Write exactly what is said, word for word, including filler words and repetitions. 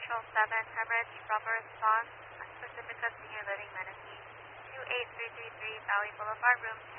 Patrol seven, coverage, Bravo response, Pacifica Senior Living Manatee, two eight three three three Valley Boulevard, room